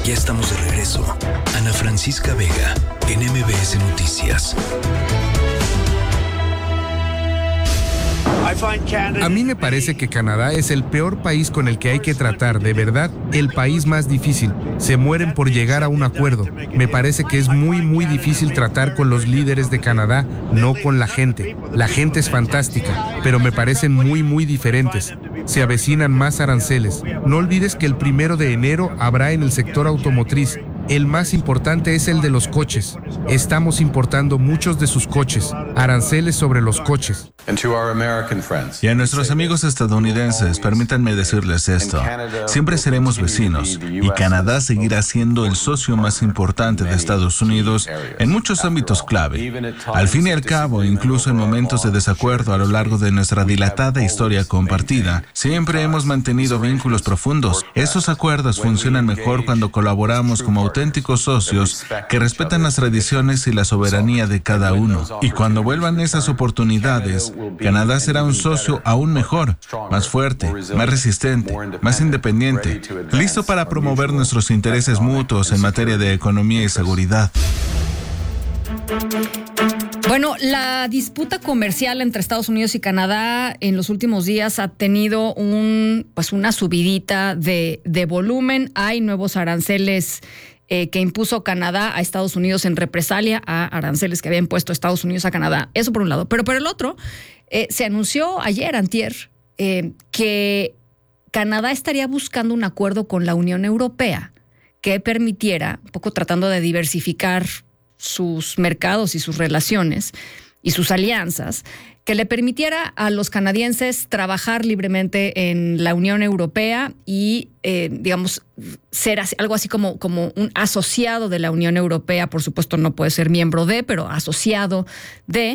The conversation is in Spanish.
Ya estamos de regreso. Ana Francisca Vega, en MBS Noticias. A mí me parece que Canadá es el peor país con el que hay que tratar, de verdad, el país más difícil. Se mueren por llegar a un acuerdo. Me parece que es muy difícil tratar con los líderes de Canadá, no con la gente. La gente es fantástica, pero me parecen muy diferentes. Se avecinan más aranceles. No olvides que el 1 de enero habrá en el sector automotriz. El más importante es el de los coches. Estamos importando muchos de sus coches. Aranceles sobre los coches. Y a nuestros amigos estadounidenses, permítanme decirles esto. Siempre seremos vecinos y Canadá seguirá siendo el socio más importante de Estados Unidos en muchos ámbitos clave. Al fin y al cabo, incluso en momentos de desacuerdo a lo largo de nuestra dilatada historia compartida, siempre hemos mantenido vínculos profundos. Esos acuerdos funcionan mejor cuando colaboramos como auténticos socios que respetan las tradiciones y la soberanía de cada uno. Y cuando vuelvan esas oportunidades, Canadá será un socio aún mejor, más fuerte, más resistente, más independiente, listo para promover nuestros intereses mutuos en materia de economía y seguridad. Bueno, la disputa comercial entre Estados Unidos y Canadá en los últimos días ha tenido una subidita de volumen. Hay nuevos aranceles que impuso Canadá a Estados Unidos en represalia a aranceles que había impuesto Estados Unidos a Canadá. Eso por un lado. Pero por el otro, se anunció antier, que Canadá estaría buscando un acuerdo con la Unión Europea que permitiera, un poco tratando de diversificar sus mercados y sus relaciones y sus alianzas, que le permitiera a los canadienses trabajar libremente en la Unión Europea y, ser algo así como un asociado de la Unión Europea. Por supuesto, no puede ser miembro de, pero asociado de,